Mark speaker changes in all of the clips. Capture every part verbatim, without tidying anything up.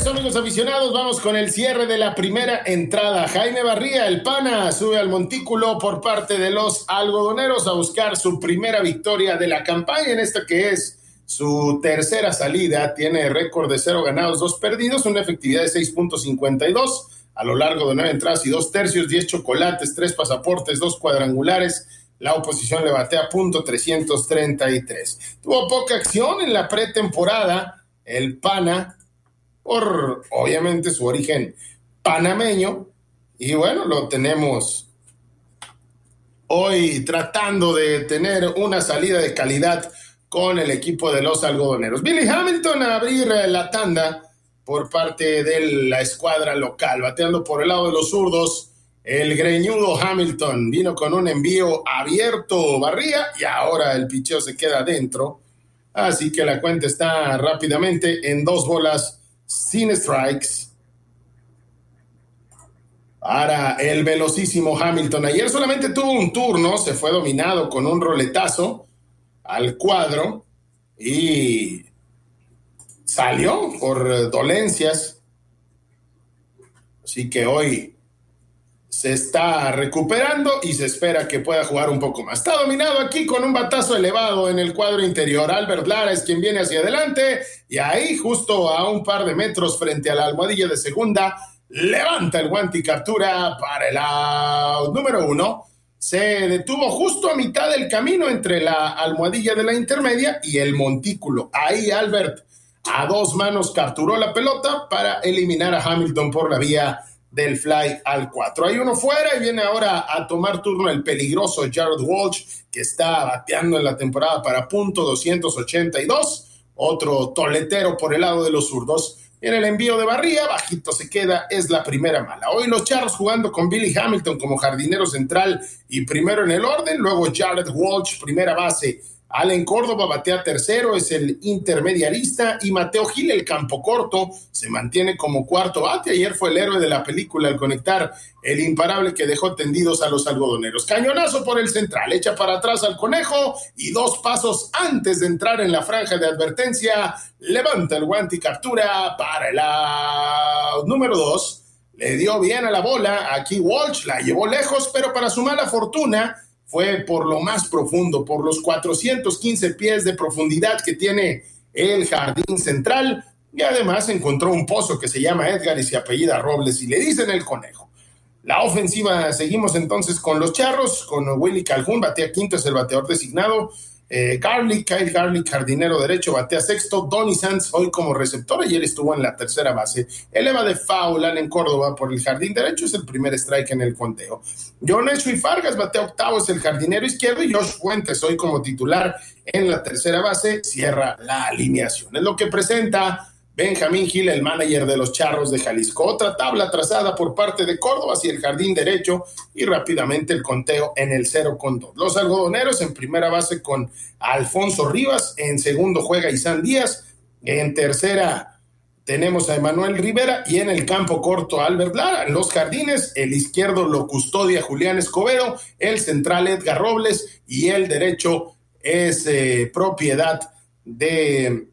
Speaker 1: eso, amigos aficionados, vamos con el cierre de la primera entrada. Jaime Barría, el pana, sube al montículo por parte de los algodoneros a buscar su primera victoria de la campaña en esta que es su tercera salida. Tiene récord de cero ganados, dos perdidos, una efectividad de seis punto cincuenta y dos a lo largo de nueve entradas y dos tercios, diez chocolates, tres pasaportes, dos cuadrangulares. La oposición le batea punto trescientos treinta y tres. Tuvo poca acción en la pretemporada el pana, por obviamente su origen panameño, y bueno, lo tenemos hoy tratando de tener una salida de calidad con el equipo de los algodoneros. Billy Hamilton a abrir la tanda por parte de la escuadra local, bateando por el lado de los zurdos. El greñudo Hamilton vino con un envío abierto, Barría, y ahora el picheo se queda adentro, así que la cuenta está rápidamente en dos bolas sin strikes para el velocísimo Hamilton. Ayer solamente tuvo un turno, se fue dominado con un roletazo al cuadro y salió por dolencias, así que hoy se está recuperando y se espera que pueda jugar un poco más. Está dominado aquí con un batazo elevado en el cuadro interior. Albert Lara es quien viene hacia adelante y ahí, justo a un par de metros frente a la almohadilla de segunda, levanta el guante y captura para el out número uno. Se detuvo justo a mitad del camino entre la almohadilla de la intermedia y el montículo. Ahí Albert a dos manos capturó la pelota para eliminar a Hamilton por la vía del fly al cuatro. Hay uno fuera y viene ahora a tomar turno el peligroso Jared Walsh, que está bateando en la temporada para punto doscientos ochenta y dos. Otro toletero por el lado de los zurdos. En el envío de Barría, bajito se queda, es la primera mala. Hoy los Charros jugando con Billy Hamilton como jardinero central y primero en el orden, luego Jared Walsh, primera base. Allen Córdoba batea tercero, es el intermediarista, y Mateo Gil, el campo corto, se mantiene como cuarto bate. Ayer fue el héroe de la película al conectar el imparable que dejó tendidos a los algodoneros. Cañonazo por el central, echa para atrás al conejo y dos pasos antes de entrar en la franja de advertencia, levanta el guante y captura para el out número dos. Le dio bien a la bola, aquí Walsh la llevó lejos, pero para su mala fortuna fue por lo más profundo, por los cuatrocientos quince pies de profundidad que tiene el jardín central, y además encontró un pozo que se llama Edgar y se apellida Robles y le dicen el conejo. La ofensiva, seguimos entonces con los Charros, con Willy Calhoun, batea quinto, es el bateador designado. Eh, Garlic, Kyle Garlic, jardinero derecho, batea sexto. Donny Sands hoy como receptor, ayer estuvo en la tercera base. Eleva de foul Allen Córdoba por el jardín derecho, es el primer strike en el conteo. John Eshui Fargas batea octavo, es el jardinero izquierdo, y Josh Fuentes hoy como titular en la tercera base cierra la alineación. Es lo que presenta Benjamín Gil, el manager de los Charros de Jalisco. Otra tabla trazada por parte de Córdoba hacia el jardín derecho y rápidamente el conteo en el cero con dos. Los algodoneros en primera base con Alfonso Rivas, en segundo juega Isan Díaz, en tercera tenemos a Emanuel Rivera y en el campo corto a Albert Lara. En los jardines, el izquierdo lo custodia Julián Escobedo, el central Edgar Robles y el derecho es eh, propiedad de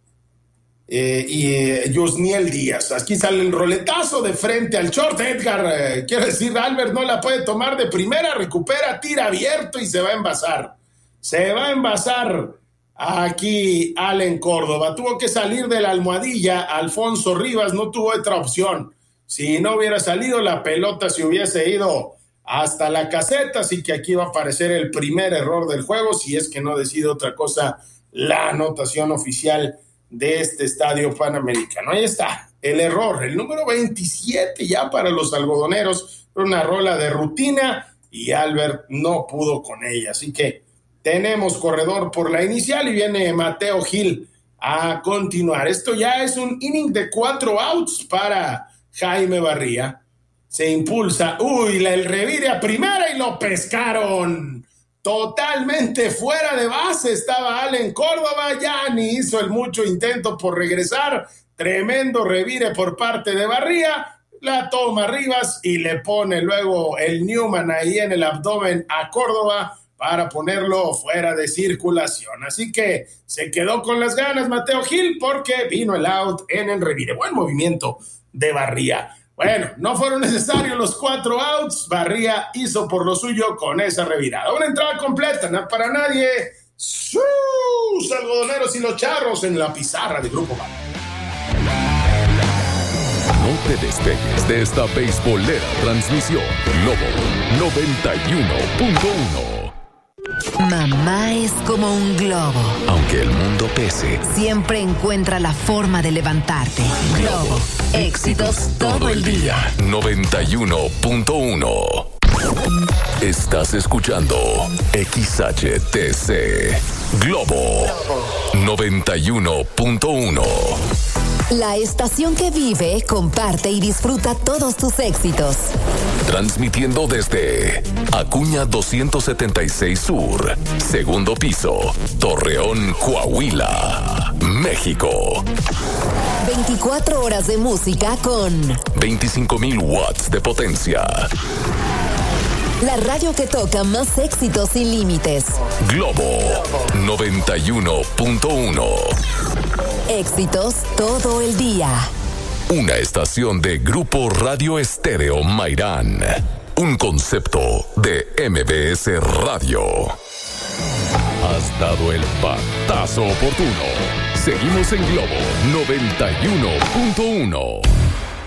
Speaker 1: Eh, y eh, Yusniel Díaz. Aquí sale el roletazo de frente al short. Edgar, eh, quiero decir, Albert no la puede tomar de primera, recupera, tira abierto y se va a envasar. Se va a envasar aquí Allen Córdoba. Tuvo que salir de la almohadilla. Alfonso Rivas no tuvo otra opción. Si no hubiera salido, la pelota se hubiese ido hasta la caseta. Así que aquí va a aparecer el primer error del juego, si es que no decide otra cosa la anotación oficial de este estadio panamericano. Ahí está el error, el número veintisiete ya para los algodoneros, una rola de rutina y Albert no pudo con ella, así que tenemos corredor por la inicial y viene Mateo Gil a continuar. Esto ya es un inning de cuatro outs para Jaime Barría, se impulsa, uy, la, el revire a primera y lo pescaron. Totalmente fuera de base estaba Allen Córdoba, ya ni hizo el mucho intento por regresar. Tremendo revire por parte de Barría, la toma Rivas y le pone luego el Newman ahí en el abdomen a Córdoba para ponerlo fuera de circulación. Así que se quedó con las ganas Mateo Gil porque vino el out en el revire. Buen movimiento de Barría. Bueno, no fueron necesarios los cuatro outs. Barría hizo por lo suyo con esa revirada. Una entrada completa, no para nadie. ¡Sus algodoneros y los charros en la pizarra de Grupo Baja!
Speaker 2: No te despegues de esta beisbolera transmisión. Globo noventa y uno punto uno.
Speaker 3: Mamá es como un globo.
Speaker 2: Aunque el mundo pese,
Speaker 3: siempre encuentra la forma de levantarte. Globo, éxitos todo el día.
Speaker 2: noventa y uno punto uno. Estás escuchando X H T C Globo noventa y uno punto uno.
Speaker 3: La estación que vive, comparte y disfruta todos tus éxitos.
Speaker 2: Transmitiendo desde Acuña doscientos setenta y seis Sur, segundo piso, Torreón, Coahuila, México.
Speaker 3: veinticuatro horas de música con
Speaker 2: veinticinco mil watts de potencia.
Speaker 3: La radio que toca más éxitos sin límites.
Speaker 2: Globo noventa y uno punto uno.
Speaker 3: Éxitos todo el día.
Speaker 2: Una estación de Grupo Radio Estéreo Mairán. Un concepto de M B S Radio. Has dado el batazo oportuno. Seguimos en Globo noventa y uno punto uno.